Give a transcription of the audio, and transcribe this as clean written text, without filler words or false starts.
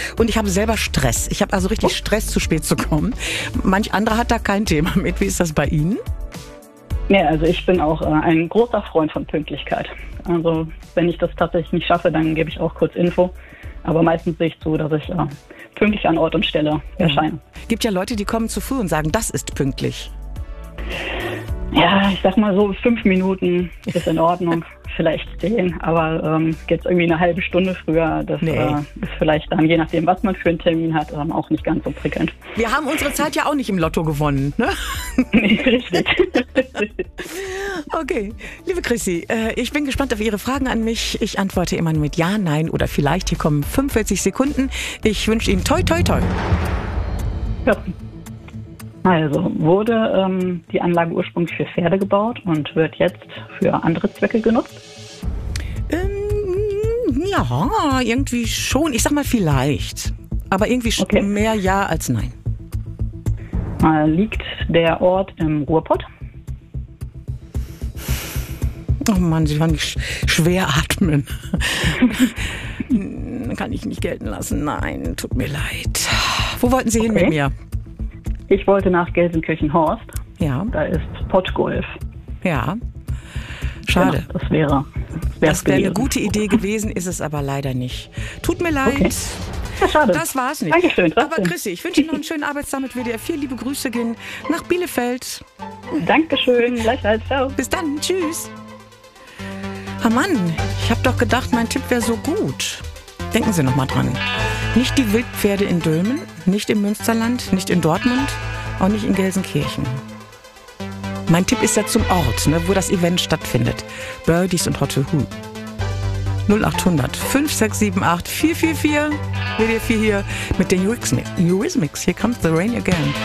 Und ich habe selber Stress. Ich habe also richtig Stress, zu spät zu kommen. Manch anderer hat da kein Thema mit. Wie ist das bei Ihnen? Ja, also ich bin auch ein großer Freund von Pünktlichkeit. Also wenn ich das tatsächlich nicht schaffe, dann gebe ich auch kurz Info. Aber meistens sehe ich zu, dass ich pünktlich an Ort und Stelle erscheine. Gibt ja Leute, die kommen zu früh und sagen, das ist pünktlich. Ja, ich sag mal so 5 Minuten ist in Ordnung, vielleicht 10, aber jetzt irgendwie eine halbe Stunde früher, das ist vielleicht dann, je nachdem, was man für einen Termin hat, auch nicht ganz so prickelnd. Wir haben unsere Zeit ja auch nicht im Lotto gewonnen, ne? Nee, richtig. Okay, liebe Chrissy, ich bin gespannt auf Ihre Fragen an mich. Ich antworte immer mit Ja, Nein oder vielleicht. Hier kommen 45 Sekunden. Ich wünsche Ihnen toi, toi, toi. Ja. Also, wurde die Anlage ursprünglich für Pferde gebaut und wird jetzt für andere Zwecke genutzt? Ja, irgendwie schon. Ich sag mal vielleicht. Aber irgendwie mehr Ja als Nein. Liegt der Ort im Ruhrpott? Oh Mann, Sie hören mich schwer atmen. Kann ich nicht gelten lassen. Nein, tut mir leid. Wo wollten Sie hin mit mir? Ich wollte nach Gelsenkirchen-Horst. Ja. Da ist Pottgolf. Ja. Schade. Genau, das wäre eine gute Idee gewesen, ist es aber leider nicht. Tut mir leid. Okay. Ja, schade. Das war's nicht. Dankeschön. Aber Chrissy, ich wünsche Ihnen noch einen schönen Arbeitstag mit WDR 4. Liebe Grüße gehen nach Bielefeld. Dankeschön. Gleichfalls. Ciao. Bis dann. Tschüss. Ah Mann, ich habe doch gedacht, mein Tipp wäre so gut. Denken Sie noch mal dran. Nicht die Wildpferde in Dülmen, nicht im Münsterland, nicht in Dortmund, auch nicht in Gelsenkirchen. Mein Tipp ist ja zum Ort, ne, wo das Event stattfindet. Birdies und Hotte Hu. 0800 5678 444. WDR 4 hier mit den Eurythmics. Here comes the rain again.